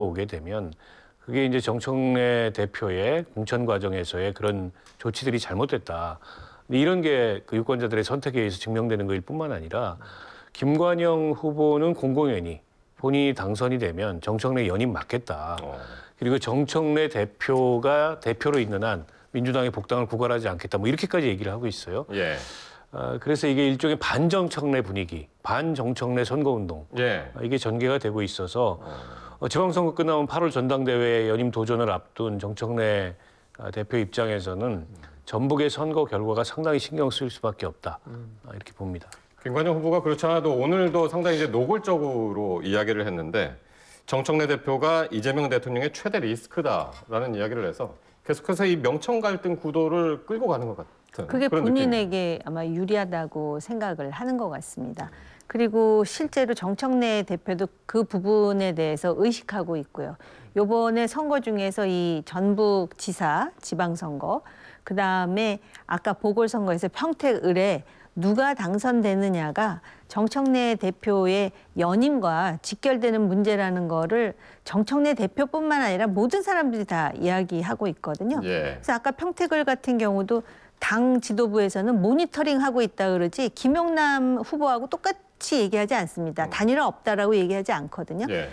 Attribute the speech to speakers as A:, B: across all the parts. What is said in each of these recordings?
A: 오게 되면 그게 이제 정청래 대표의 공천 과정에서의 그런 조치들이 잘못됐다. 이런 게 그 유권자들의 선택에 의해서 증명되는 것일 뿐만 아니라 김관영 후보는 공공연히 본인이 당선이 되면 정청래 연임 맡겠다. 그리고 정청래 대표가 대표로 있는 한 민주당의 복당을 구걸하지 않겠다. 뭐 이렇게까지 얘기를 하고 있어요.
B: 예.
A: 그래서 이게 일종의 반정청래 분위기, 반정청래 선거운동.
B: 예.
A: 이게 전개가 되고 있어서 지방선거 끝나면 8월 전당대회 연임 도전을 앞둔 정청래 대표 입장에서는 전북의 선거 결과가 상당히 신경 쓰일 수밖에 없다. 이렇게 봅니다.
B: 김관영 후보가 그렇지 않아도 오늘도 상당히 이제 노골적으로 이야기를 했는데 정청래 대표가 이재명 대통령의 최대 리스크다라는 이야기를 해서 계속해서 이 명청 갈등 구도를 끌고 가는 것 같은
C: 그게
B: 그런
C: 본인에게 아마 유리하다고 생각을 하는 것 같습니다. 그리고 실제로 정청래 대표도 그 부분에 대해서 의식하고 있고요. 요번에 선거 중에서 이 전북지사 지방선거, 그다음에 아까 보궐선거에서 평택을에 누가 당선되느냐가 정청래 대표의 연임과 직결되는 문제라는 거를 정청래 대표뿐만 아니라 모든 사람들이 다 이야기하고 있거든요.
B: 예.
C: 그래서 아까 평택을 같은 경우도 당 지도부에서는 모니터링하고 있다 그러지 김용남 후보하고 똑같이 얘기하지 않습니다. 단일화 없다라고 얘기하지 않거든요.
B: 예.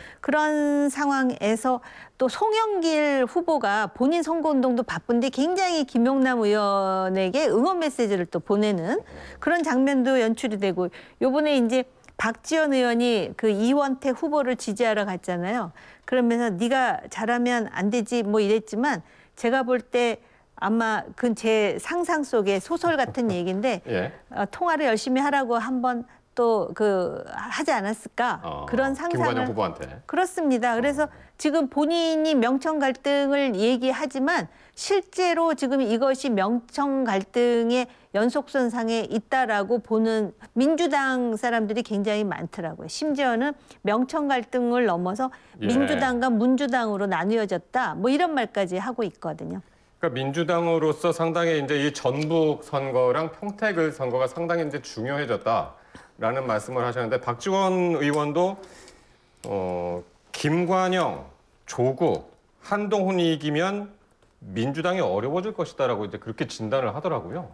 C: 그런 상황에서 또 송영길 후보가 본인 선거운동도 바쁜데 굉장히 김용남 의원에게 응원 메시지를 또 보내는 그런 장면도 연출이 되고 요번에 이제 박지원 의원이 그 이원택 후보를 지지하러 갔잖아요. 그러면서 네가 잘하면 안 되지 뭐 이랬지만 제가 볼 때 아마 그 제 상상 속의 소설 같은 얘기인데
B: 예.
C: 통화를 열심히 하라고 한번 또 그 하지 않았을까 그런 상상을
B: 김관영 후보한테
C: 그렇습니다. 그래서 지금 본인이 명청 갈등을 얘기하지만 실제로 지금 이것이 명청 갈등의 연속선상에 있다라고 보는 민주당 사람들이 굉장히 많더라고요. 심지어는 명청 갈등을 넘어서
B: 예.
C: 민주당과 문주당으로 나뉘어졌다. 뭐 이런 말까지 하고 있거든요.
B: 그러니까 민주당으로서 상당히 이제 이 전북 선거랑 평택을 선거가 상당히 이제 중요해졌다라는 말씀을 하셨는데 박지원 의원도 김관영, 조국, 한동훈이 이기면 민주당이 어려워질 것이다라고 이제 그렇게 진단을 하더라고요.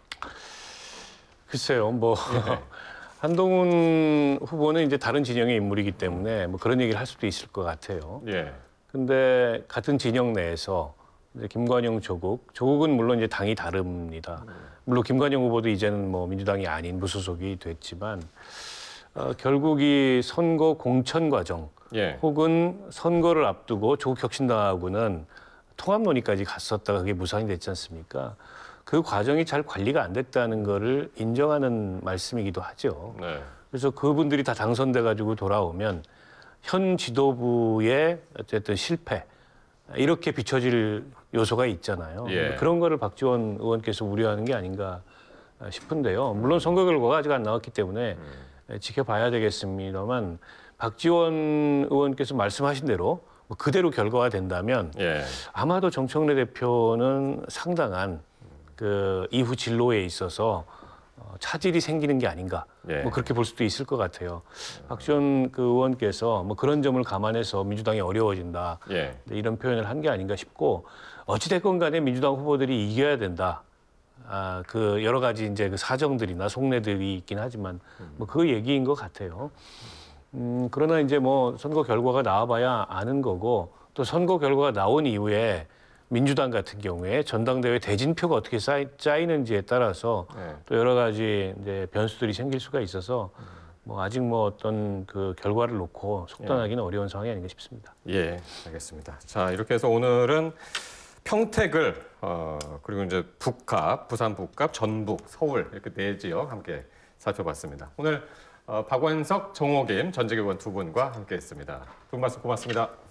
A: 글쎄요, 뭐
B: 예.
A: 한동훈 후보는 이제 다른 진영의 인물이기 때문에 뭐 그런 얘기를 할 수도 있을 것 같아요.
B: 예.
A: 근데 같은 진영 내에서 이제 김관영, 조국은 물론 이제 당이 다릅니다. 물론 김관영 후보도 이제는 뭐 민주당이 아닌 무소속이 됐지만 결국 이 선거 공천 과정
B: 예.
A: 혹은 선거를 앞두고 조국 혁신당하고는 통합 논의까지 갔었다가 그게 무산이 됐지 않습니까? 그 과정이 잘 관리가 안 됐다는 거를 인정하는 말씀이기도 하죠.
B: 네.
A: 그래서 그분들이 다 당선돼 가지고 돌아오면 현 지도부의 어쨌든 실패 이렇게 비춰질 요소가 있잖아요.
B: 예.
A: 그런 거를 박지원 의원께서 우려하는 게 아닌가 싶은데요. 물론 선거 결과가 아직 안 나왔기 때문에 지켜봐야 되겠습니다만 박지원 의원께서 말씀하신 대로 뭐 그대로 결과가 된다면
B: 예.
A: 아마도 정청래 대표는 상당한 그 이후 진로에 있어서 차질이 생기는 게 아닌가.
B: 예.
A: 뭐 그렇게 볼 수도 있을 것 같아요. 박지원 그 의원께서 뭐 그런 점을 감안해서 민주당이 어려워진다.
B: 예.
A: 이런 표현을 한 게 아닌가 싶고 어찌됐건 간에 민주당 후보들이 이겨야 된다. 그 여러 가지 이제 그 사정들이나 속내들이 있긴 하지만 뭐 그 얘기인 것 같아요. 그러나 이제 뭐 선거 결과가 나와봐야 아는 거고 또 선거 결과가 나온 이후에 민주당 같은 경우에 전당대회 대진표가 어떻게 짜이는지에 따라서
B: 네.
A: 또 여러 가지 이제 변수들이 생길 수가 있어서 뭐 아직 뭐 어떤 그 결과를 놓고 속단하기는 어려운 상황이 아닌가 싶습니다.
B: 예, 알겠습니다. 자, 이렇게 해서 오늘은 평택을 그리고 이제 북갑, 부산 북갑, 전북, 서울 이렇게 네 지역 함께 살펴봤습니다. 오늘 박원석, 정호김 전직 의원 두 분과 함께했습니다. 두 분 말씀 고맙습니다.